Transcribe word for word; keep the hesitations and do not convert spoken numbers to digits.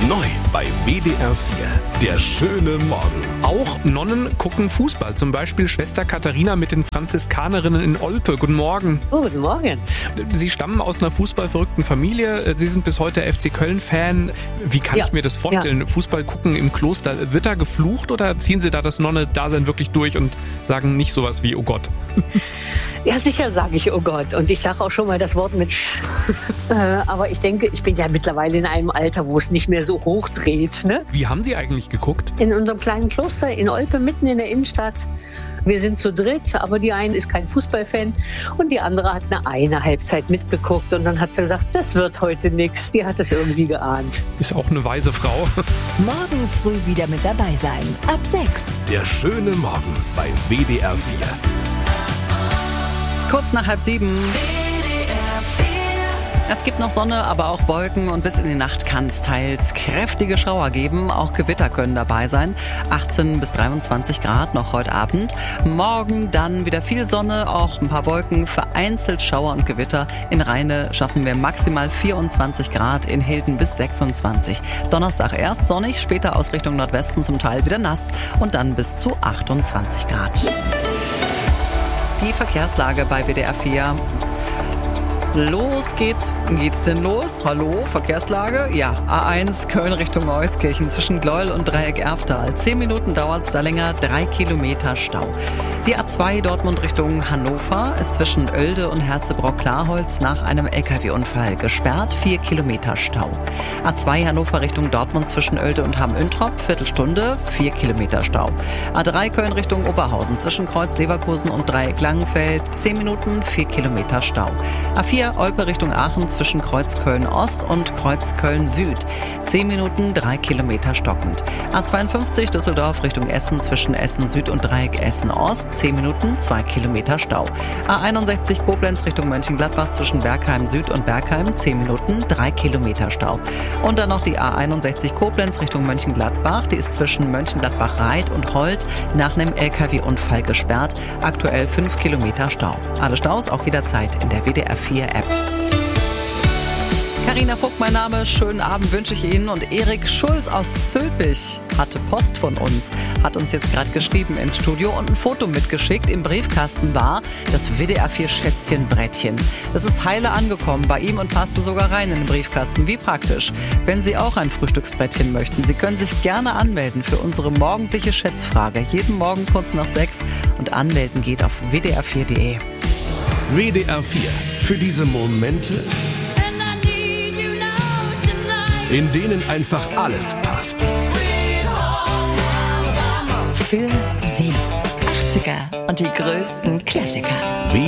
Neu bei W D R vier. Der schöne Morgen. Auch Nonnen gucken Fußball. Zum Beispiel Schwester Katharina mit den Franziskanerinnen in Olpe. Guten Morgen. Oh, guten Morgen. Sie stammen aus einer fußballverrückten Familie. Sie sind bis heute F C Köln-Fan. Wie kann Ja. ich mir das vorstellen? Ja. Fußball gucken im Kloster. Wird da geflucht oder ziehen Sie da das Nonne-Dasein wirklich durch und sagen nicht sowas wie, oh Gott? Ja, sicher sage ich, oh Gott. Und ich sage auch schon mal das Wort mit Sch. äh, aber ich denke, ich bin ja mittlerweile in einem Alter, wo es nicht mehr so hochdreht. Ne? Wie haben Sie eigentlich geguckt? In unserem kleinen Kloster in Olpe, mitten in der Innenstadt. Wir sind zu dritt, aber die eine ist kein Fußballfan und die andere hat eine, eine Halbzeit mitgeguckt. Und dann hat sie gesagt, das wird heute nichts. Die hat es irgendwie geahnt. Ist auch eine weise Frau. Morgen früh wieder mit dabei sein. Ab sechs. Der schöne Morgen bei W D R vier. Kurz nach halb sieben. Es gibt noch Sonne, aber auch Wolken und bis in die Nacht kann es teils kräftige Schauer geben. Auch Gewitter können dabei sein. achtzehn bis dreiundzwanzig Grad noch heute Abend. Morgen dann wieder viel Sonne, auch ein paar Wolken, vereinzelt Schauer und Gewitter. In Rheine schaffen wir maximal vierundzwanzig Grad, in Hilden bis sechsundzwanzig. Donnerstag erst sonnig, später aus Richtung Nordwesten zum Teil wieder nass und dann bis zu achtundzwanzig Grad. Die Verkehrslage bei W D R vier. Los geht's. Geht's denn los? Hallo, Verkehrslage? Ja, A eins Köln Richtung Euskirchen zwischen Gleuel und Dreieck Erftal. Zehn Minuten dauert's da länger, drei Kilometer Stau. Die A zwei Dortmund Richtung Hannover ist zwischen Oelde und Herzebrock-Klarholz nach einem L K W-Unfall gesperrt, vier Kilometer Stau. A zwei Hannover Richtung Dortmund zwischen Oelde und Hamm-Üntrop, Viertelstunde, vier Kilometer Stau. A drei Köln Richtung Oberhausen zwischen Kreuz Leverkusen und Dreieck Langenfeld, zehn Minuten, vier Kilometer Stau. A vier Olpe Richtung Aachen zwischen Kreuz Köln-Ost und Kreuz Köln-Süd. zehn Minuten, drei Kilometer stockend. A zweiundfünfzig Düsseldorf Richtung Essen zwischen Essen-Süd und Dreieck Essen-Ost. zehn Minuten, zwei Kilometer Stau. A einundsechzig Koblenz Richtung Mönchengladbach zwischen Bergheim-Süd und Bergheim. zehn Minuten, drei Kilometer Stau. Und dann noch die A einundsechzig Koblenz Richtung Mönchengladbach. Die ist zwischen Mönchengladbach-Reit und Holt nach einem L K W-Unfall gesperrt. Aktuell fünf Kilometer Stau. Alle Staus auch jederzeit in der W D R vier App. Carina Vogt, mein Name. Schönen Abend wünsche ich Ihnen. Und Erik Schulz aus Zülpich hatte Post von uns, hat uns jetzt gerade geschrieben ins Studio und ein Foto mitgeschickt. Im Briefkasten war das W D R vier Schätzchenbrettchen. Das ist heile angekommen bei ihm und passte sogar rein in den Briefkasten. Wie praktisch. Wenn Sie auch ein Frühstücksbrettchen möchten, Sie können sich gerne anmelden für unsere morgendliche Schätzfrage. Jeden Morgen kurz nach sechs und anmelden geht auf w d r vier punkt d e. W D R vier. Für diese Momente, in denen einfach alles passt. Für Sie. achtziger und die größten Klassiker. W